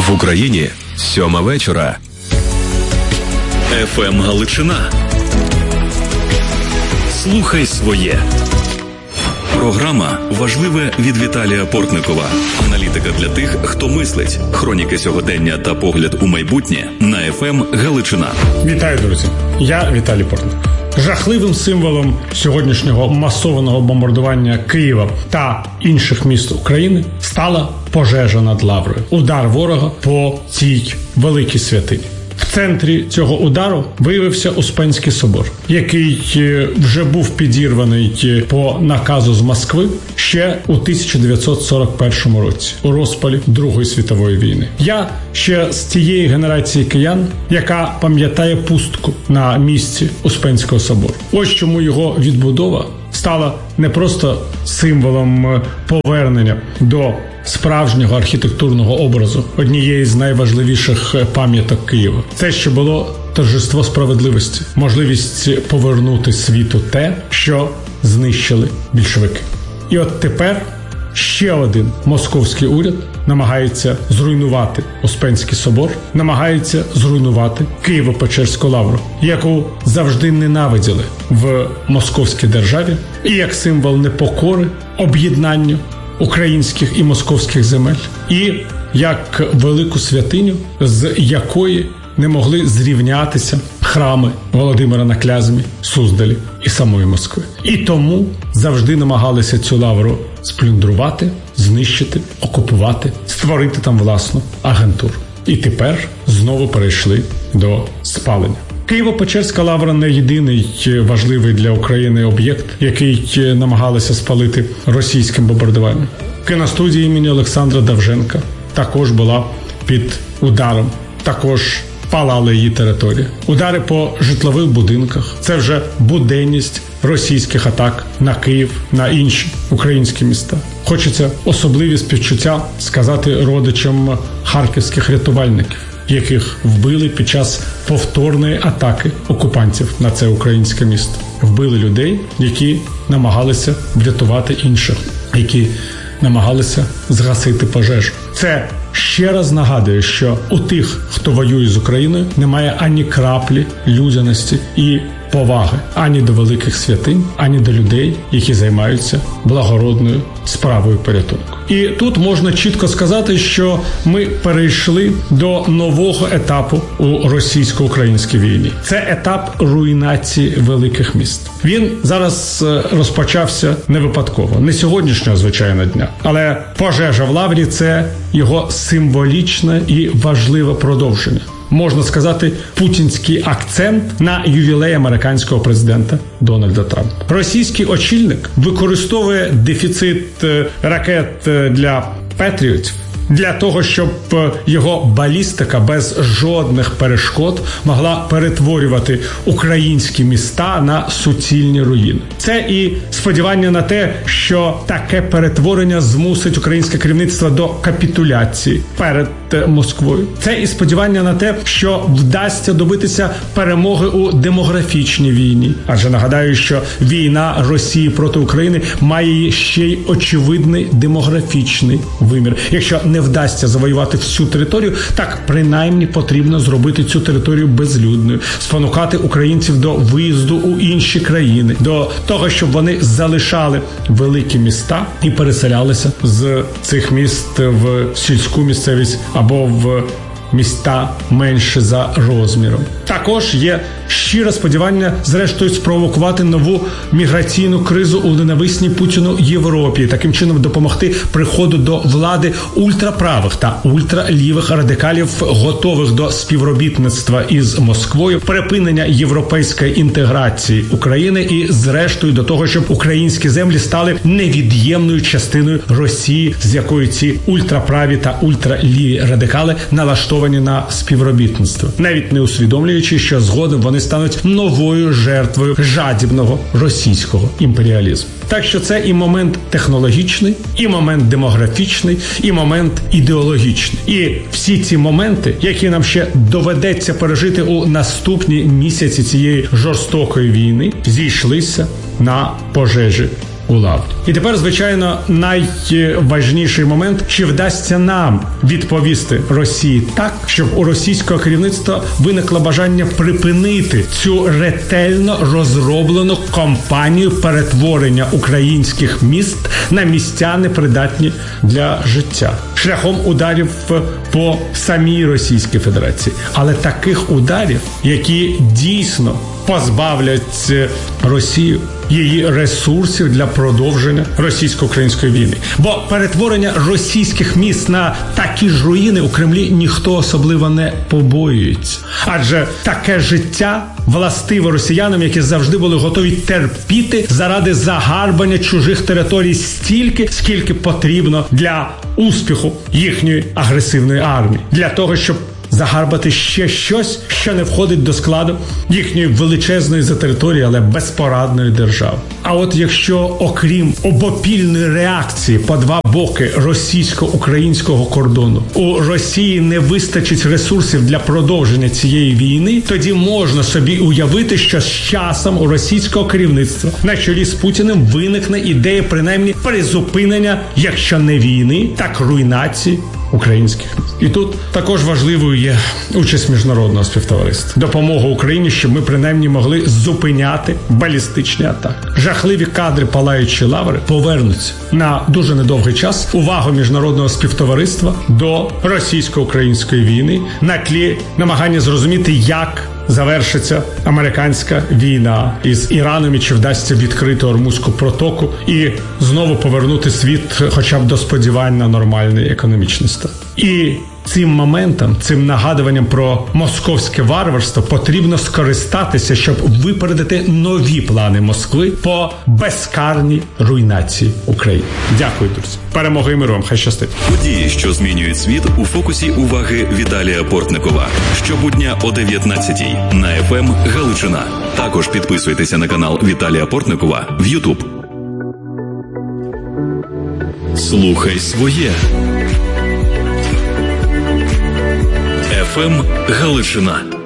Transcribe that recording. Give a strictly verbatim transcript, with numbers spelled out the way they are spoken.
В Україні сьома вечора. еф ем Галичина. Слухай своє. Програма «Важливе» від Віталія Портникова. Аналітика для тих, хто мислить. Хроніки сьогодення та погляд у майбутнє на еф ем Галичина. Вітаю, друзі. Я Віталій Портников. Жахливим символом сьогоднішнього масованого бомбардування Києва та інших міст України стала пожежа над Лаврою. Удар ворога по цій великій святині. В центрі цього удару виявився Успенський собор, який вже був підірваний по наказу з Москви ще у тисяча дев'ятсот сорок першому році, у розпалі Другої світової війни. Я ще з тієї генерації киян, яка пам'ятає пустку на місці Успенського собору. Ось чому його відбудова стала не просто символом повернення до справжнього архітектурного образу однієї з найважливіших пам'яток Києва. Це ще було торжество справедливості, можливість повернути світу те, що знищили більшовики. І от тепер ще один московський уряд намагається зруйнувати Успенський собор, намагається зруйнувати Києво-Печерську лавру, яку завжди ненавиділи в московській державі, і як символ непокори, об'єднання українських і московських земель, і як велику святиню, з якої не могли зрівнятися храми Володимира на Клязьмі, Суздалі і самої Москви. І тому завжди намагалися цю лавру сплюндрувати, знищити, окупувати, створити там власну агентуру. І тепер знову перейшли до спалення. Києво-Печерська лавра не єдиний важливий для України об'єкт, який намагалися спалити російським бомбардуванням. Кіностудія імені Олександра Довженка також була під ударом, також палала її територія. Удари по житлових будинках – це вже буденність російських атак на Київ, на інші українські міста. Хочеться особливі співчуття сказати родичам харківських рятувальників, яких вбили під час повторної атаки окупантів на це українське місто. Вбили людей, які намагалися врятувати інших, які намагалися згасити пожежу. Це ще раз нагадує, що у тих, хто воює з Україною, немає ані краплі людяності і поваги ані до великих святинь, ані до людей, які займаються благородною справою порятунку. І тут можна чітко сказати, що ми перейшли до нового етапу у російсько-українській війні. Це етап руйнації великих міст. Він зараз розпочався не випадково, не сьогоднішнього, звичайно, дня. Але пожежа в Лаврі – це його символічне і важливе продовження. Можна сказати, путінський акцент на ювілей американського президента Дональда Трампа. Російський очільник використовує дефіцит ракет для Петріотів для того, щоб його балістика без жодних перешкод могла перетворювати українські міста на суцільні руїни. Це і сподівання на те, що таке перетворення змусить українське керівництво до капітуляції перед Москвою. Це і сподівання на те, що вдасться добитися перемоги у демографічній війні. Адже нагадаю, що війна Росії проти України має ще й очевидний демографічний вимір. Якщо не вдасться завоювати всю територію, так принаймні потрібно зробити цю територію безлюдною, спонукати українців до виїзду у інші країни, до того, щоб вони залишали великі міста і переселялися з цих міст в сільську місцевість або в міста менше за розміром. Також є щире сподівання, зрештою, спровокувати нову міграційну кризу у ненависній Путіну Європі, таким чином допомогти приходу до влади ультраправих та ультралівих радикалів, готових до співробітництва із Москвою, припинення європейської інтеграції України і, зрештою, до того, щоб українські землі стали невід'ємною частиною Росії, з якою ці ультраправі та ультраліві радикали налаштовані на співробітництво, навіть не усвідомлюючи, що згодом вони стануть новою жертвою жадібного російського імперіалізму. Так що це і момент технологічний, і момент демографічний, і момент ідеологічний. І всі ці моменти, які нам ще доведеться пережити у наступні місяці цієї жорстокої війни, зійшлися на пожежі у лаврі. І тепер, звичайно, найважніший момент, чи вдасться нам відповісти Росії так, щоб у російського керівництва виникло бажання припинити цю ретельно розроблену кампанію перетворення українських міст на місця непридатні для життя шляхом ударів по самій Російській Федерації. Але таких ударів, які дійсно позбавлять Росію її ресурсів для продовження російсько-української війни. Бо перетворення російських міст на такі ж руїни у Кремлі ніхто особливо не побоюється. Адже таке життя властиво росіянам, які завжди були готові терпіти заради загарбання чужих територій стільки, скільки потрібно для успіху їхньої агресивної армії. Для того, щоб загарбати ще щось, що не входить до складу їхньої величезної за території, але безпорадної держави. А от якщо, окрім обопільної реакції по два боки російсько-українського кордону, у Росії не вистачить ресурсів для продовження цієї війни, тоді можна собі уявити, що з часом у російського керівництва на чолі з Путіним виникне ідея принаймні призупинення, якщо не війни, так руйнації українських міст. І тут також важливою є участь міжнародного співтовариства. Допомога Україні, щоб ми принаймні могли зупиняти балістичні атаки. Жахливі кадри палаючої лаври повернуться на дуже недовгий час увагу міжнародного співтовариства до російсько-української війни на тлі намагання зрозуміти, як завершиться американська війна із Іраном і чи вдасться відкрити Ормузьку протоку і знову повернути світ хоча б до сподівань на нормальний економічний стан. І цим моментом, цим нагадуванням про московське варварство потрібно скористатися, щоб випередити нові плани Москви по безкарній руйнації України. Дякую, друзі. Перемоги і миру вам. Хай щастить. Події, що змінюють світ, у фокусі уваги Віталія Портникова. Щобудня о дев'ятнадцятій на еф ем Галичина. Також підписуйтеся на канал Віталія Портникова в Ютуб. Слухай своє. еф ем Галичина.